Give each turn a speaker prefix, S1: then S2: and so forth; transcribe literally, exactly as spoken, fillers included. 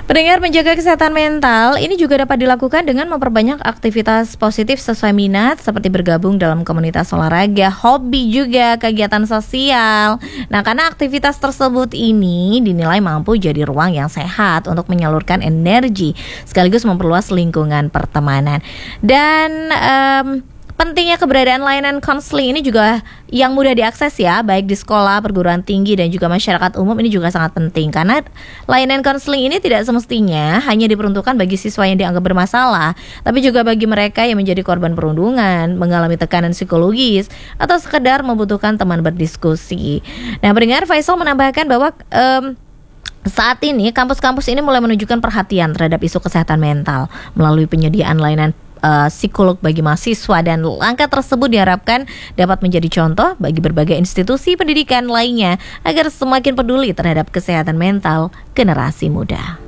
S1: Pendengar, menjaga kesehatan mental ini juga dapat dilakukan dengan memperbanyak aktivitas positif sesuai minat, seperti bergabung dalam komunitas olahraga, hobi juga, kegiatan sosial. Nah, karena aktivitas tersebut ini dinilai mampu jadi ruang yang sehat untuk menyalurkan energi, sekaligus memperluas lingkungan pertemanan. Dan um, pentingnya keberadaan layanan konseling ini juga yang mudah diakses ya, baik di sekolah, perguruan tinggi, dan juga masyarakat umum. Ini juga sangat penting karena layanan konseling ini tidak semestinya hanya diperuntukkan bagi siswa yang dianggap bermasalah, tapi juga bagi mereka yang menjadi korban perundungan, mengalami tekanan psikologis, atau sekedar membutuhkan teman berdiskusi. Nah, pendengar, Faisal menambahkan bahwa um, saat ini kampus-kampus ini mulai menunjukkan perhatian terhadap isu kesehatan mental melalui penyediaan layanan Uh, psikolog bagi mahasiswa, dan langkah tersebut diharapkan dapat menjadi contoh bagi berbagai institusi pendidikan lainnya agar semakin peduli terhadap kesehatan mental generasi muda.